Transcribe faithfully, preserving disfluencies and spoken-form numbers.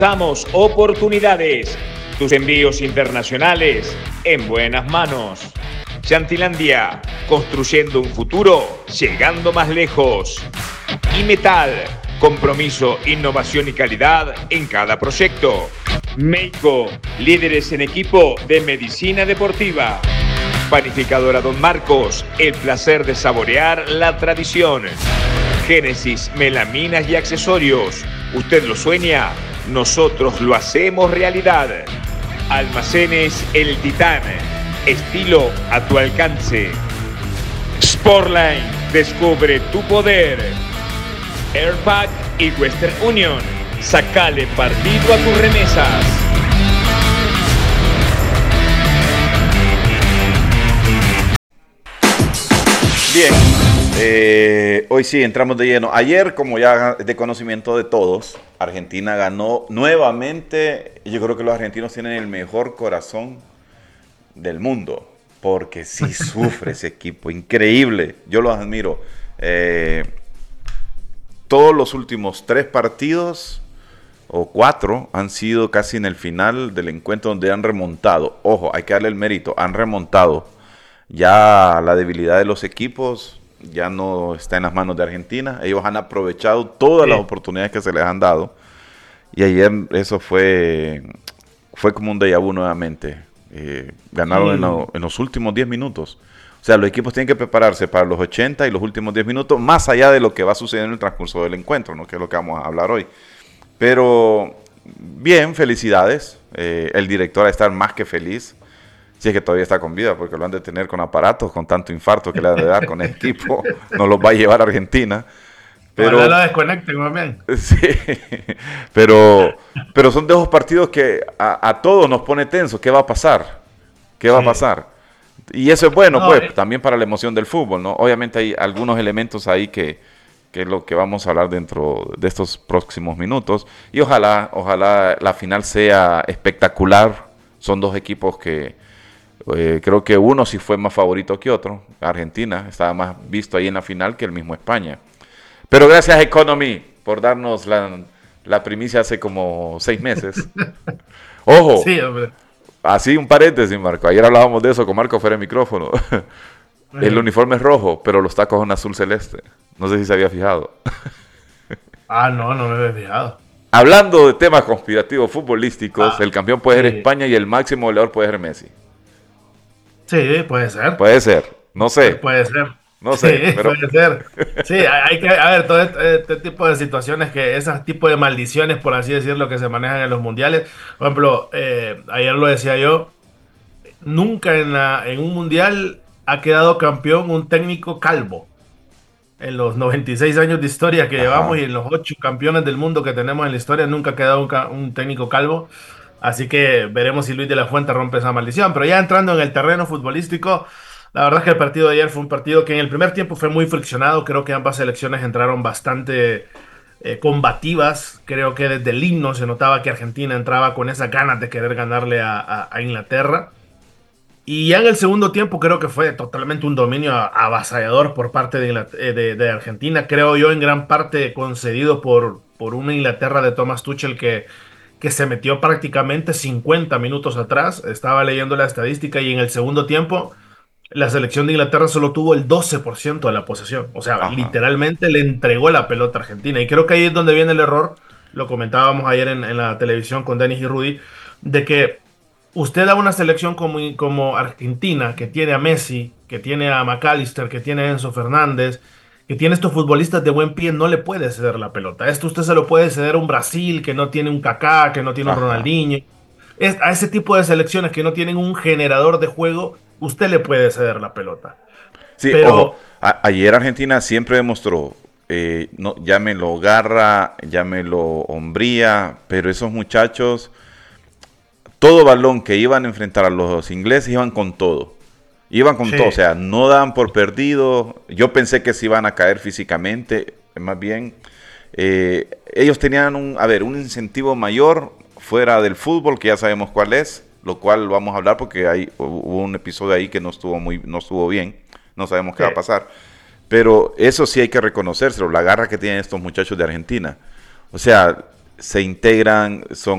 Damos oportunidades. Tus envíos internacionales en buenas manos. Chantilandia, construyendo un futuro, llegando más lejos. Y Metal, compromiso, innovación y calidad en cada proyecto. Meiko, líderes en equipo de medicina deportiva. Panificadora Don Marcos, el placer de saborear la tradición. Génesis, melaminas y accesorios. Usted lo sueña, nosotros lo hacemos realidad. Almacenes El Titán, estilo a tu alcance. Sportline, descubre tu poder. Airpack y Western Union, sacale partido a tus remesas. Bien, eh, hoy sí entramos de lleno. Ayer, como ya es de conocimiento de todos, Argentina ganó nuevamente. Yo creo que los argentinos tienen el mejor corazón del mundo, porque sí sufre ese equipo, increíble. Yo los admiro. Eh, todos los últimos tres partidos, o cuatro, han sido casi en el final del encuentro donde han remontado. Ojo, hay que darle el mérito, han remontado. Ya la debilidad de los equipos ya no está en las manos de Argentina. Ellos han aprovechado todas sí. las oportunidades que se les han dado. Y ayer eso fue, fue como un déjà vu nuevamente. Eh, ganaron sí. en, lo, en los últimos diez minutos. O sea, los equipos tienen que prepararse para los ochenta y los últimos diez minutos, más allá de lo que va a suceder en el transcurso del encuentro, ¿no? Que es lo que vamos a hablar hoy. Pero, bien, felicidades. Eh, el director va a estar más que feliz. Si es que todavía está con vida, porque lo han de tener con aparatos, con tanto infarto que le han de dar con el equipo. No los va a llevar a Argentina. Pero no lo desconecten, también. Sí, pero, pero son de esos partidos que a, a todos nos pone tenso. ¿Qué va a pasar? ¿Qué va sí. a pasar? Y eso es bueno, no, pues, eh. también para la emoción del fútbol, ¿no? Obviamente hay algunos elementos ahí que, que es lo que vamos a hablar dentro de estos próximos minutos. Y ojalá, ojalá la final sea espectacular. Son dos equipos que Eh, creo que uno sí fue más favorito que otro. Argentina estaba más visto ahí en la final que el mismo España. Pero gracias Economy por darnos la, la primicia hace como seis meses. Ojo, sí, así un paréntesis, Marco. Ayer hablábamos de eso con Marco fuera de micrófono. El uniforme es rojo, pero los tacos son azul celeste. No sé si se había fijado. Ah, no, no me había fijado. Hablando de temas conspirativos futbolísticos, ah, el campeón puede ser sí. España y el máximo goleador puede ser Messi. Sí, puede ser. Puede ser, no sé. Puede ser. No sé, sí, pero... puede ser. Sí, hay que, a ver, todo este, este tipo de situaciones, que esas tipo de maldiciones, por así decirlo, que se manejan en los mundiales. Por ejemplo, eh, ayer lo decía yo, nunca en, la, en un mundial ha quedado campeón un técnico calvo. En los noventa y seis años de historia que Ajá. llevamos y en los ocho campeones del mundo que tenemos en la historia, nunca ha quedado un, un técnico calvo. Así que veremos si Luis de la Fuente rompe esa maldición. Pero ya entrando en el terreno futbolístico, la verdad es que el partido de ayer fue un partido que en el primer tiempo fue muy friccionado. Creo que ambas selecciones entraron bastante eh, combativas. Creo que desde el himno se notaba que Argentina entraba con esas ganas de querer ganarle a, a, a Inglaterra. Y ya en el segundo tiempo creo que fue totalmente un dominio avasallador por parte de, de, de Argentina. Creo yo en gran parte concedido por, por una Inglaterra de Thomas Tuchel que... que se metió prácticamente cincuenta minutos atrás. Estaba leyendo la estadística y en el segundo tiempo la selección de Inglaterra solo tuvo el doce por ciento de la posesión. O sea, Ajá. literalmente le entregó la pelota a Argentina. Y creo que ahí es donde viene el error, lo comentábamos ayer en, en la televisión con Denis y Rudy, de que usted a una selección como, como Argentina, que tiene a Messi, que tiene a McAllister, que tiene a Enzo Fernández, que tiene estos futbolistas de buen pie, no le puede ceder la pelota. Esto usted se lo puede ceder a un Brasil que no tiene un Kaká, que no tiene un Ajá. Ronaldinho. Es, a ese tipo de selecciones que no tienen un generador de juego, usted le puede ceder la pelota. Sí, pero ojo, a, ayer Argentina siempre demostró, eh, no, llámelo garra, llámelo hombría, pero esos muchachos, todo balón que iban a enfrentar a los ingleses iban con todo. Iban con sí. todo, o sea, no daban por perdido. Yo pensé que se iban a caer físicamente, más bien. Eh, ellos tenían un, a ver, un incentivo mayor fuera del fútbol, que ya sabemos cuál es, lo cual vamos a hablar porque hay, hubo un episodio ahí que no estuvo muy, no estuvo bien. No sabemos qué sí. va a pasar. Pero eso sí hay que reconocérselo, la garra que tienen estos muchachos de Argentina. O sea, se integran, son